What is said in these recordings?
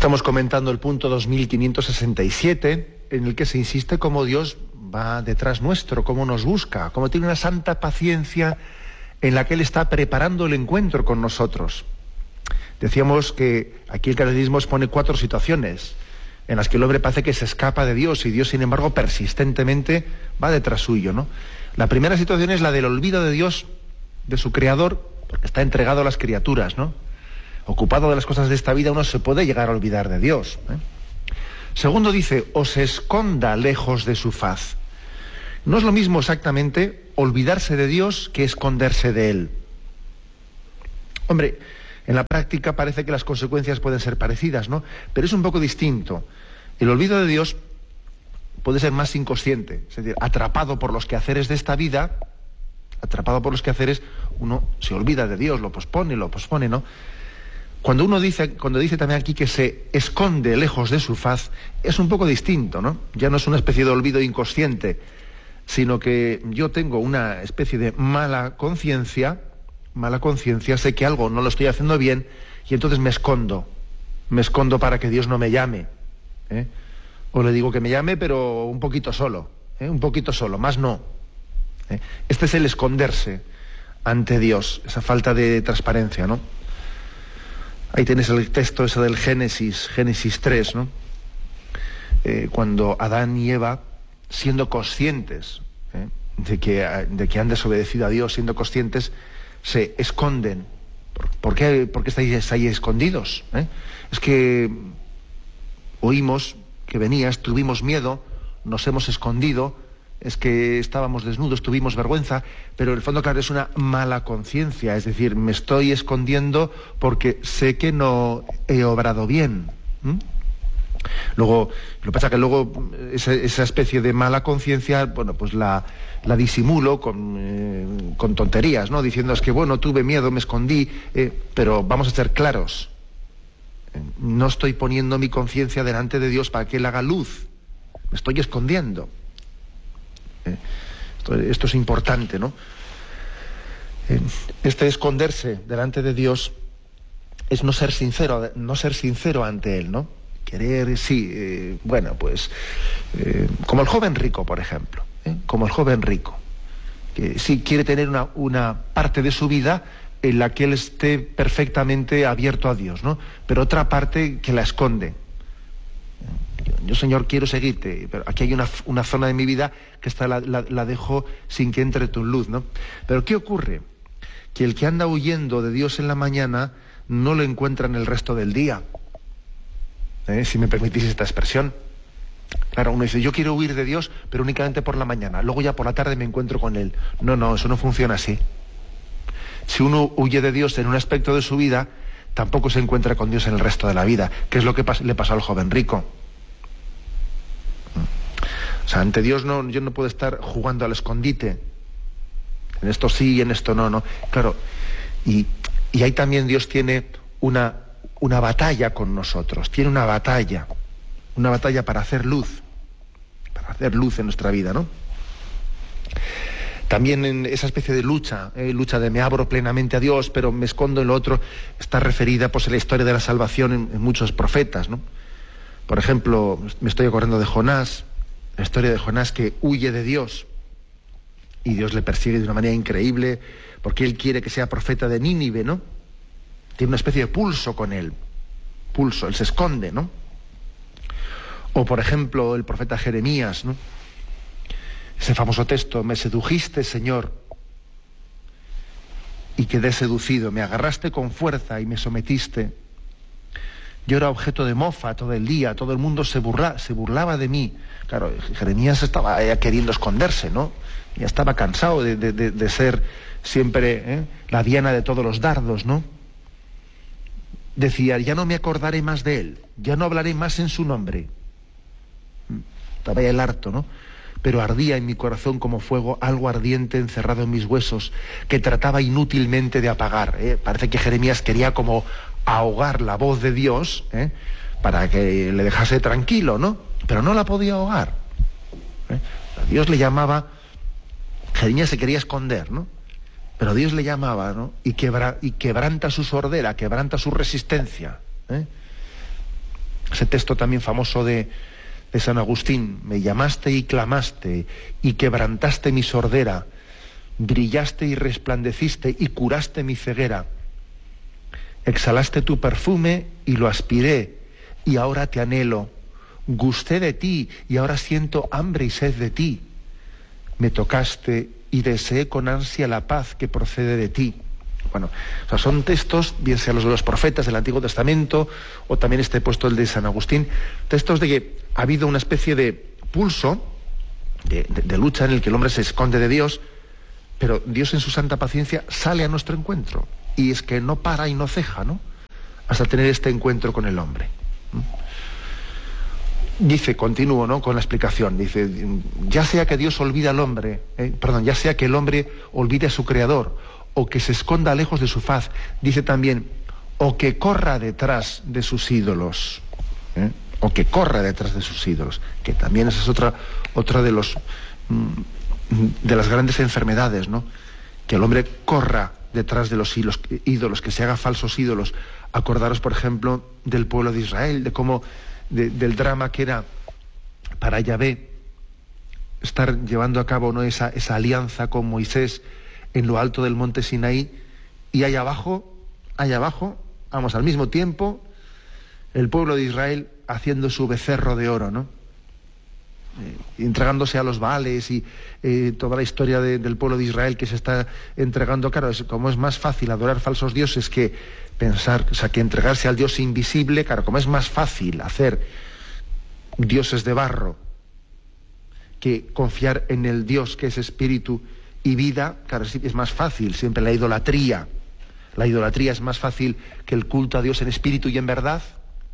Estamos comentando el punto 2567, en el que se insiste cómo Dios va detrás nuestro, cómo nos busca, cómo tiene una santa paciencia en la que Él está preparando el encuentro con nosotros. Decíamos que aquí el catecismo expone 4 situaciones en las que el hombre parece que se escapa de Dios y Dios, sin embargo, persistentemente va detrás suyo, ¿no? La primera situación es la del olvido de Dios, de su Creador, porque está entregado a las criaturas, ¿no? Ocupado de las cosas de esta vida, uno se puede llegar a olvidar de Dios, ¿eh? Segundo, dice, o se esconda lejos de su faz. No es lo mismo exactamente olvidarse de Dios que esconderse de Él. Hombre, en la práctica parece que las consecuencias pueden ser parecidas, ¿no? Pero es un poco distinto. El olvido de Dios puede ser más inconsciente, es decir, atrapado por los quehaceres de esta vida, uno se olvida de Dios, lo pospone, ¿no? Cuando dice también aquí que se esconde lejos de su faz, es un poco distinto, ¿no? Ya no es una especie de olvido inconsciente, sino que yo tengo una especie de mala conciencia, sé que algo no lo estoy haciendo bien, y entonces me escondo para que Dios no me llame, ¿eh? O le digo que me llame, pero un poquito solo, más no, ¿eh? Este es el esconderse ante Dios, esa falta de transparencia, ¿no? Ahí tienes el texto ese del Génesis 3, ¿no? Cuando Adán y Eva, siendo conscientes, de que han desobedecido a Dios, siendo conscientes, se esconden. ¿Por qué estáis ahí escondidos? Es que oímos que venías, tuvimos miedo, nos hemos escondido, es que estábamos desnudos, tuvimos vergüenza, pero en el fondo, claro, es una mala conciencia, es decir, me estoy escondiendo porque sé que no he obrado bien. Luego, lo que pasa es que luego esa especie de mala conciencia, bueno, pues la disimulo con tonterías, ¿no? Diciendo, es que bueno, tuve miedo, me escondí, pero vamos a ser claros. No estoy poniendo mi conciencia delante de Dios para que Él haga luz. Me estoy escondiendo. Esto es importante, ¿no? Este esconderse delante de Dios es no ser sincero ante Él, ¿no? Querer, sí, como el joven rico, por ejemplo, como el joven rico, que sí quiere tener una parte de su vida en la que él esté perfectamente abierto a Dios, ¿no? Pero otra parte que la esconde. Yo, Señor, quiero seguirte, pero aquí hay una zona de mi vida que la dejo sin que entre tu luz, ¿no? Pero ¿qué ocurre? Que el que anda huyendo de Dios en la mañana no lo encuentra en el resto del día. Si me permitís esta expresión. Claro, uno dice, yo quiero huir de Dios, pero únicamente por la mañana. Luego ya por la tarde me encuentro con Él. No, eso no funciona así. Si uno huye de Dios en un aspecto de su vida, tampoco se encuentra con Dios en el resto de la vida, que es lo que le pasó al joven rico. O sea, ante Dios yo no puedo estar jugando al escondite. En esto sí y en esto no. Claro, y ahí también Dios tiene una batalla con nosotros, tiene una batalla para hacer luz en nuestra vida, ¿no? También en esa especie de lucha de me abro plenamente a Dios, pero me escondo en lo otro, está referida pues en la historia de la salvación en muchos profetas, ¿no? Por ejemplo, me estoy acordando de Jonás, la historia de Jonás que huye de Dios y Dios le persigue de una manera increíble porque él quiere que sea profeta de Nínive, ¿no? Tiene una especie de pulso con él, él se esconde, ¿no? O por ejemplo el profeta Jeremías, ¿no? Ese famoso texto, me sedujiste, Señor, y quedé seducido, me agarraste con fuerza y me sometiste. Yo era objeto de mofa todo el día, todo el mundo se burlaba de mí. Claro, Jeremías estaba queriendo esconderse, ¿no? Ya estaba cansado de ser siempre la diana de todos los dardos, ¿no? Decía, ya no me acordaré más de él, ya no hablaré más en su nombre. Estaba ya el harto, ¿no? Pero ardía en mi corazón como fuego algo ardiente encerrado en mis huesos que trataba inútilmente de apagar. Parece que Jeremías quería como ahogar la voz de Dios para que le dejase tranquilo, ¿no? Pero no la podía ahogar. Dios le llamaba, Jeremías se quería esconder, ¿no? Pero Dios le llamaba, ¿no? Y quebranta su sordera, quebranta su resistencia. Ese texto también famoso de San Agustín: me llamaste y clamaste, y quebrantaste mi sordera, brillaste y resplandeciste, y curaste mi ceguera. Exhalaste tu perfume y lo aspiré, y ahora te anhelo. Gusté de ti, y ahora siento hambre y sed de ti. Me tocaste y deseé con ansia la paz que procede de ti. Bueno, o sea, son textos, bien sean los de los profetas del Antiguo Testamento, o también este puesto el de San Agustín, textos de que ha habido una especie de pulso, de lucha en el que el hombre se esconde de Dios, pero Dios en su santa paciencia sale a nuestro encuentro, y es que no para y no ceja, ¿no?, hasta tener este encuentro con el hombre. Dice, continúo, ¿no?, con la explicación, dice, ya sea que Dios olvide al hombre, ya sea que el hombre olvide a su Creador, o que se esconda lejos de su faz, dice también, o que corra detrás de sus ídolos, o que corra detrás de sus ídolos, que también esa es otra de las grandes enfermedades, ¿no?, que el hombre corra detrás de los ídolos, que se haga falsos ídolos. Acordaros, por ejemplo, del pueblo de Israel, de cómo del drama que era para Yahvé estar llevando a cabo, ¿no?, esa alianza con Moisés en lo alto del monte Sinaí, y allá abajo, vamos, al mismo tiempo, el pueblo de Israel haciendo su becerro de oro, ¿no?, entregándose a los Baales, y toda la historia del pueblo de Israel que se está entregando. Claro, como es más fácil adorar falsos dioses que pensar, o sea, que entregarse al Dios invisible, claro, como es más fácil hacer dioses de barro que confiar en el Dios que es espíritu y vida, claro, es más fácil siempre la idolatría. La idolatría es más fácil que el culto a Dios en espíritu y en verdad.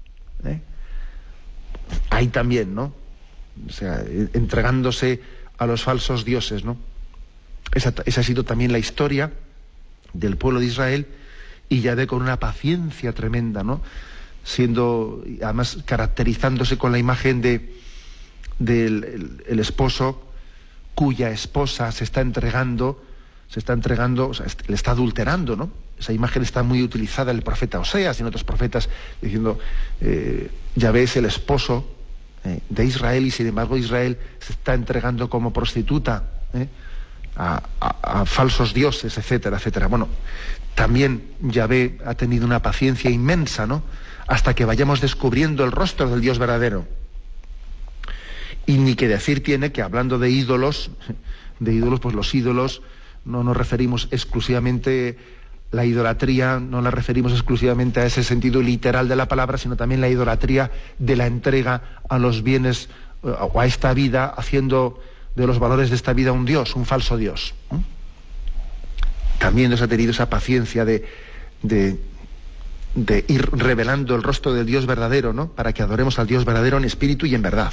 Ahí también, ¿no?, o sea, entregándose a los falsos dioses, ¿no? Esa ha sido también la historia del pueblo de Israel, y Yahvé con una paciencia tremenda, ¿no?, siendo, además, caracterizándose con la imagen del esposo cuya esposa se está entregando, o sea, le está adulterando, ¿no? Esa imagen está muy utilizada en el profeta Oseas y en otros profetas, diciendo, Yahvé es el esposo de Israel, y sin embargo Israel se está entregando como prostituta a falsos dioses, etcétera, etcétera. Bueno, también Yahvé ha tenido una paciencia inmensa, ¿no?, hasta que vayamos descubriendo el rostro del Dios verdadero. Y ni que decir tiene que, hablando de ídolos, pues los ídolos no nos referimos exclusivamente, la idolatría no la referimos exclusivamente a ese sentido literal de la palabra, sino también la idolatría de la entrega a los bienes o a esta vida, haciendo de los valores de esta vida un Dios, un falso Dios. También Dios ha tenido esa paciencia de ir revelando el rostro del Dios verdadero, ¿no?, para que adoremos al Dios verdadero en espíritu y en verdad.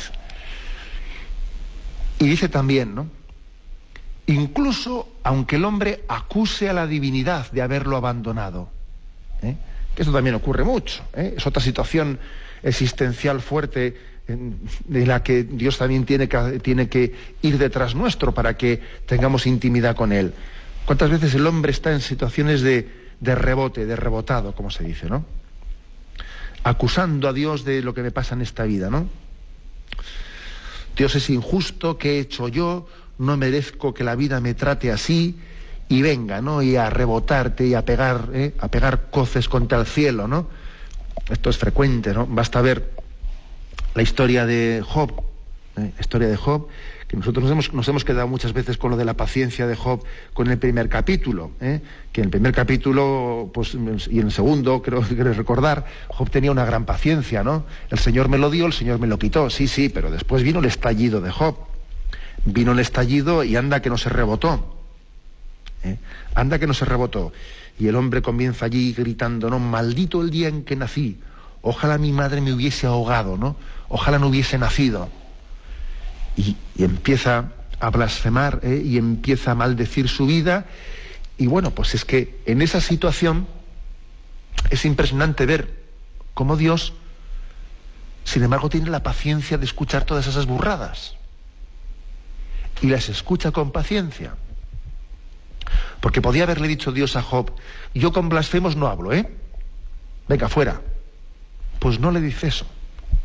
Y dice también, ¿no?, incluso aunque el hombre acuse a la divinidad de haberlo abandonado, que eso también ocurre mucho, es otra situación existencial fuerte de la que Dios también tiene que ir detrás nuestro para que tengamos intimidad con Él. ¿Cuántas veces el hombre está en situaciones de rebote, de rebotado, como se dice, ¿no?, acusando a Dios de lo que me pasa en esta vida, ¿no? Dios es injusto, ¿qué he hecho yo? No merezco que la vida me trate así, y venga, ¿no?, y a rebotarte y a pegar coces contra el cielo, ¿no? Esto es frecuente, ¿no? Basta ver la historia de Job, que nosotros nos hemos quedado muchas veces con lo de la paciencia de Job con el primer capítulo, que en el primer capítulo, pues, y en el segundo, creo recordar, Job tenía una gran paciencia, ¿no? El Señor me lo dio, el Señor me lo quitó, sí, pero después vino el estallido de Job. Vino el estallido y anda que no se rebotó. Anda que no se rebotó. Y el hombre comienza allí gritando, ¿no?, maldito el día en que nací. Ojalá mi madre me hubiese ahogado, ¿no? Ojalá no hubiese nacido. Y empieza a blasfemar, y empieza a maldecir su vida. Y bueno, pues es que en esa situación es impresionante ver cómo Dios, sin embargo, tiene la paciencia de escuchar todas esas burradas. Y las escucha con paciencia. Porque podía haberle dicho Dios a Job, yo con blasfemos no hablo, venga, fuera. Pues no le dice eso.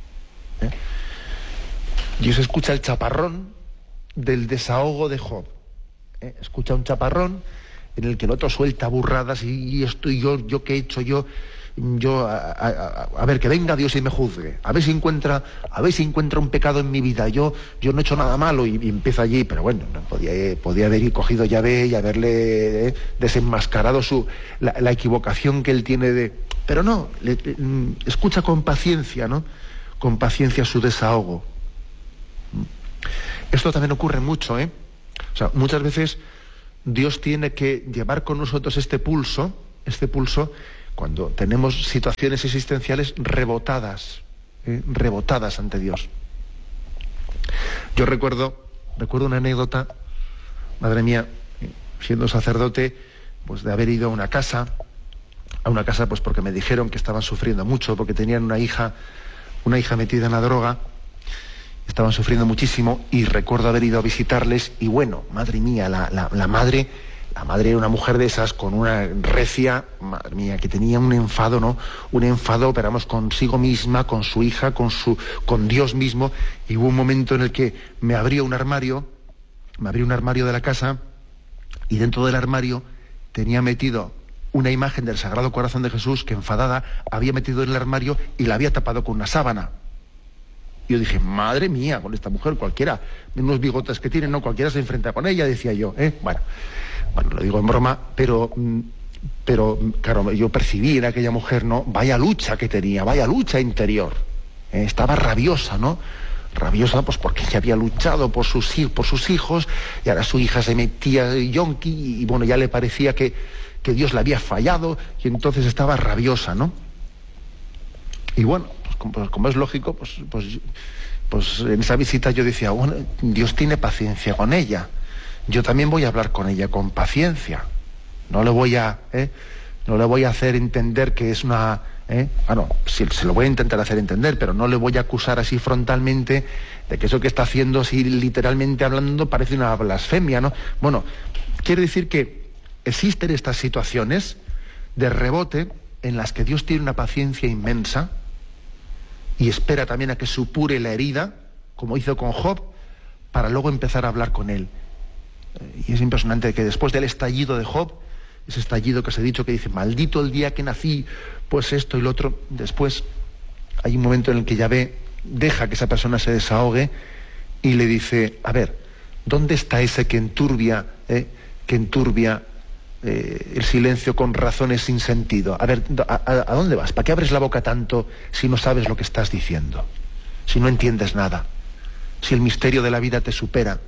¿eh? Dios escucha el chaparrón del desahogo de Job. Escucha un chaparrón en el que el otro suelta burradas y esto y yo qué he hecho yo a ver, que venga Dios y me juzgue, a ver si encuentra un pecado en mi vida, yo no he hecho nada malo, y empieza allí, pero bueno, no, podía haber cogido Yahvé y haberle desenmascarado la equivocación que él tiene pero no, escucha con paciencia, ¿no? Con paciencia su desahogo. Esto también ocurre mucho, O sea, muchas veces Dios tiene que llevar con nosotros este pulso, cuando tenemos situaciones existenciales rebotadas ante Dios. Yo recuerdo una anécdota, madre mía, siendo sacerdote, pues de haber ido a una casa pues porque me dijeron que estaban sufriendo mucho, porque tenían una hija metida en la droga, estaban sufriendo muchísimo, y recuerdo haber ido a visitarles, y bueno, madre mía, la madre era una mujer de esas, con una recia, madre mía, que tenía un enfado, ¿no? Un enfado, pero vamos, consigo misma, con su hija, con Dios mismo, y hubo un momento en el que me abrió un armario de la casa, y dentro del armario tenía metido una imagen del Sagrado Corazón de Jesús que, enfadada, había metido en el armario y la había tapado con una sábana. Y yo dije, madre mía, con esta mujer cualquiera, unos bigotes que tiene, no cualquiera se enfrenta con ella, decía yo, Bueno, lo digo en broma, pero claro, yo percibí en aquella mujer, ¿no? Vaya lucha que tenía, vaya lucha interior. Estaba rabiosa, ¿no? Rabiosa pues porque ella había luchado por sus hijos, y ahora su hija se metía yonki, y bueno, ya le parecía que Dios le había fallado, y entonces estaba rabiosa, ¿no? Y bueno, pues como es lógico, pues en esa visita yo decía, bueno, Dios tiene paciencia con ella, yo también voy a hablar con ella con paciencia, no le voy a hacer entender que es una... sí, se lo voy a intentar hacer entender, pero no le voy a acusar así frontalmente de que eso que está haciendo, así literalmente hablando, parece una blasfemia, ¿no? Bueno, quiere decir que existen estas situaciones de rebote en las que Dios tiene una paciencia inmensa y espera también a que supure la herida, como hizo con Job, para luego empezar a hablar con él. Y es impresionante que después del estallido de Job, ese estallido que os he dicho, que dice, maldito el día que nací, pues esto y lo otro, después hay un momento en el que Yahvé deja que esa persona se desahogue y le dice, a ver, ¿dónde está ese que enturbia el silencio con razones sin sentido? A ver, ¿a dónde vas? ¿Para qué abres la boca tanto si no sabes lo que estás diciendo? Si no entiendes nada, si el misterio de la vida te supera.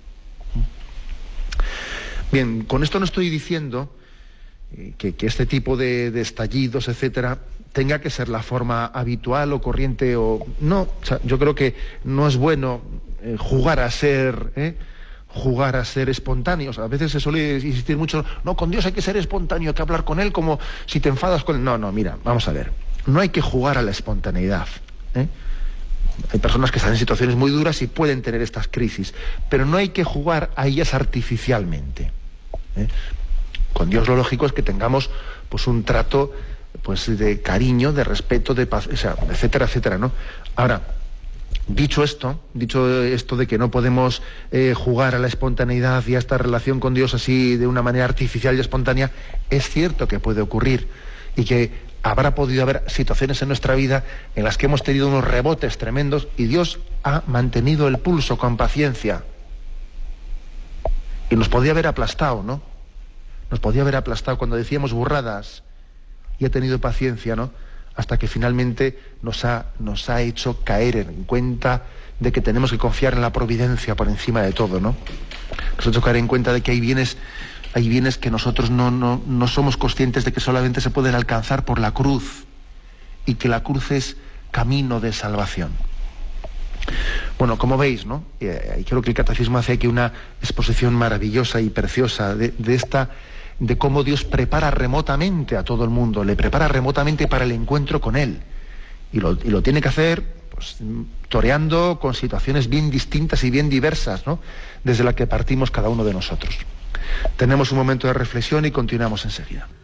Bien, con esto no estoy diciendo que este tipo de estallidos, etcétera, tenga que ser la forma habitual o corriente o no. O sea, yo creo que no es bueno jugar a ser espontáneos. A veces se suele insistir mucho, no, con Dios hay que ser espontáneo, hay que hablar con él como si te enfadas con él. No, mira, vamos a ver, no hay que jugar a la espontaneidad. Hay personas que están en situaciones muy duras y pueden tener estas crisis, pero no hay que jugar a ellas artificialmente. Con Dios lo lógico es que tengamos pues un trato pues de cariño, de respeto, de paz, o sea, etcétera, etcétera, ¿no? Ahora, dicho esto de que no podemos jugar a la espontaneidad y a esta relación con Dios así de una manera artificial y espontánea, es cierto que puede ocurrir y que habrá podido haber situaciones en nuestra vida en las que hemos tenido unos rebotes tremendos y Dios ha mantenido el pulso con paciencia. Y nos podía haber aplastado, ¿no? Nos podía haber aplastado cuando decíamos burradas, y ha tenido paciencia, ¿no? Hasta que finalmente nos ha hecho caer en cuenta de que tenemos que confiar en la providencia por encima de todo, ¿no? Nos ha hecho caer en cuenta de que hay bienes que nosotros no somos conscientes de que solamente se pueden alcanzar por la cruz, y que la cruz es camino de salvación. Bueno, como veis, ¿no? Creo que el Catecismo hace aquí una exposición maravillosa y preciosa de cómo Dios prepara remotamente a todo el mundo, le prepara remotamente para el encuentro con Él. Y lo tiene que hacer pues, toreando con situaciones bien distintas y bien diversas, ¿no? Desde la que partimos cada uno de nosotros. Tenemos un momento de reflexión y continuamos enseguida.